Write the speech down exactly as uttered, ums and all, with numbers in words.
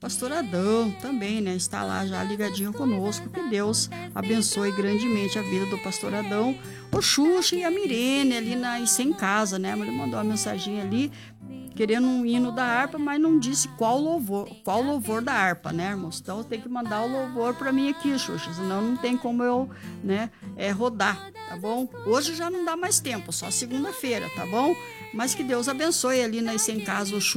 pastor Adão também, né, está lá já ligadinho conosco. Que Deus abençoe grandemente a vida do pastor Adão, o Xuxa e a Mirene ali na Sem Casa, né? Ele mandou uma mensagem ali querendo um hino da harpa, mas não disse qual louvor, qual louvor da harpa, né, irmãos? Então tem que mandar o louvor para mim aqui, Xuxa, senão não tem como eu, né, é, rodar, tá bom? Hoje já não dá mais tempo, só segunda-feira, tá bom? Mas que Deus abençoe ali na Sem Casa o Xuxa